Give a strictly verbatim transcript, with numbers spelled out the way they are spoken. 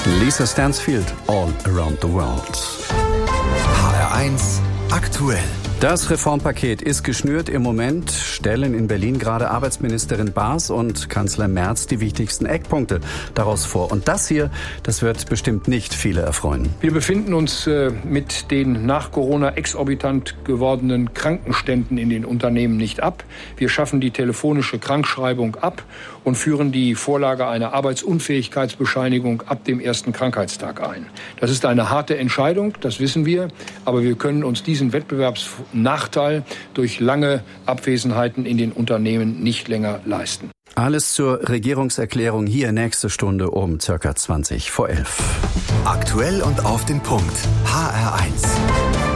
Lisa Stansfield, All Around the World. H R eins aktuell. Das Reformpaket ist geschnürt. Im Moment stellen in Berlin gerade Arbeitsministerin Baas und Kanzler Merz die wichtigsten Eckpunkte daraus vor. Und das hier, das wird bestimmt nicht viele erfreuen. Wir befinden uns äh, mit den nach Corona exorbitant gewordenen Krankenständen in den Unternehmen nicht ab. Wir schaffen die telefonische Krankschreibung ab und führen die Vorlage einer Arbeitsunfähigkeitsbescheinigung ab dem ersten Krankheitstag ein. Das ist eine harte Entscheidung, das wissen wir, aber wir können uns diesen Wettbewerbsnachteil durch lange Abwesenheiten in den Unternehmen nicht länger leisten. Alles zur Regierungserklärung hier nächste Stunde um circa zwanzig vor elf. Aktuell und auf den Punkt. H R eins.